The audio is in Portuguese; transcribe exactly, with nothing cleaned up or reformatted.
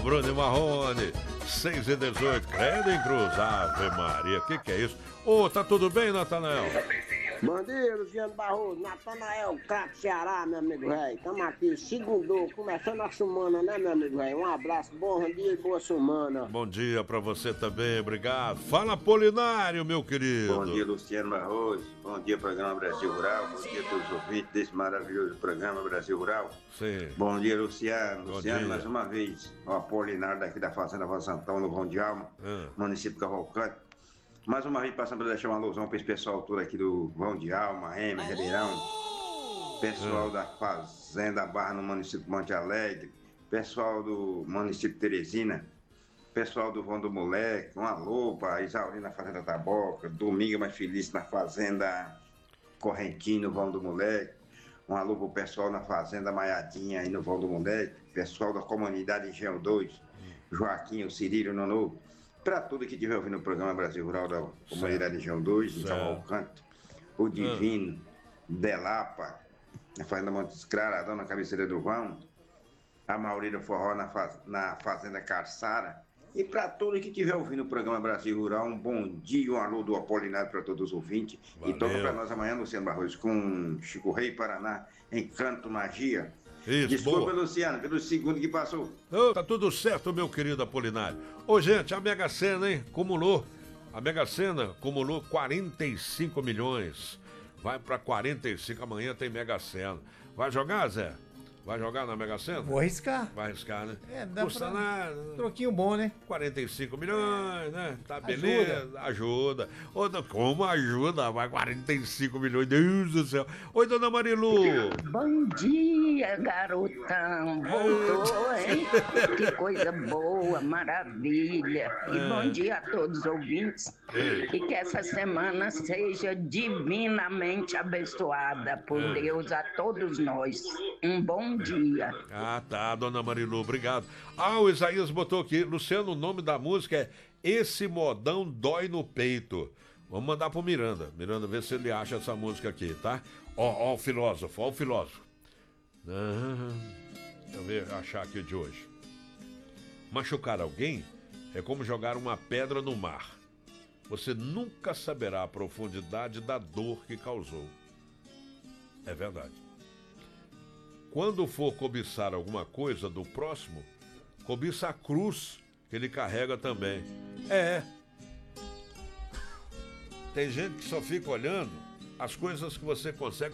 Bruno e Marrone, seis e dezoito, credo em cruz, Ave Maria, o que que é isso? Ô, tá tudo bem, Natanael? Bom dia, Luciano Barroso, Natanael, Crato, Ceará, meu amigo velho. Tamo aqui, segundo, começando a semana, né, meu amigo velho? Um abraço, bom dia e boa semana. Bom dia pra você também, obrigado. Fala, Apolinário, meu querido. Bom dia, Luciano Barroso. Bom dia, programa Brasil Rural. Bom dia a todos os ouvintes desse maravilhoso programa Brasil Rural. Sim. Bom dia, Luciano. Bom Luciano, dia. mais uma vez, o Apolinário daqui da Fazenda Voz Santão, no Vão de Alma, Ah. município de Cavalcante. Mais uma vez passando para deixar uma alusão para esse pessoal todo aqui do Vão de Alma, Rema, Ribeirão. Pessoal Ah. da Fazenda Barra no município de Monte Alegre. Pessoal do município de Teresina. Pessoal do Vão do Moleque. Um alô para Isauri na Fazenda Taboca. Domingo mais feliz na Fazenda Correntino, Vão do Moleque. Um alô pro pessoal na Fazenda Maiadinha aí no Vão do Moleque. Pessoal da comunidade Engenho dois. Joaquim, o Cirilo, o Nono. Para tudo que estiver ouvindo o programa Brasil Rural da comunidade Engenho dois, em Cavalcante. O Divino, Delapa, na Fazenda Montes Claros, a Dona Cabeceira do Vão. A Maurita Forró na, faz, na Fazenda Carçara. E para todos que estiver ouvindo o programa Brasil Rural, um bom dia, um alô do Apolinário para todos os ouvintes. Valeu. E toca para nós amanhã, Luciano Barroso, com Chico Rei, Paraná, Encanto Magia. Isso, Desculpa, boa. Luciano, pelo segundo que passou. Ô, tá tudo certo, meu querido Apolinário. Ô, gente, a Mega Sena, hein? Acumulou. A Mega Sena acumulou quarenta e cinco milhões. Vai pra quarenta e cinco, amanhã tem Mega Sena. Vai jogar, Zé? Vai jogar na Mega Sena? Vou arriscar. Vai arriscar, né? É, dá Custa pra... nada. Troquinho bom, né? quarenta e cinco milhões, né? Tá Ajuda. beleza, ajuda. Ô, não, como ajuda? Vai quarenta e cinco milhões, Deus do céu. Oi, dona Marilu. Bom dia, garotão. Voltou, hein? Que coisa boa, maravilha. E bom dia a todos os ouvintes. E que essa semana seja divinamente abençoada por Deus a todos nós. Um bom dia. Ah, tá, dona Marilu, obrigado. Ah, o Isaías botou aqui, Luciano, o nome da música é Esse Modão Dói no Peito. Vamos mandar pro Miranda. Miranda, vê se ele acha essa música aqui, tá? Ó, ó o filósofo, ó o filósofo. Ah, deixa eu ver, achar aqui de hoje. Machucar alguém é como jogar uma pedra no mar. Você nunca saberá a profundidade da dor que causou. É verdade. Quando for cobiçar alguma coisa do próximo, cobiça a cruz que ele carrega também. É. Tem gente que só fica olhando as coisas que você consegue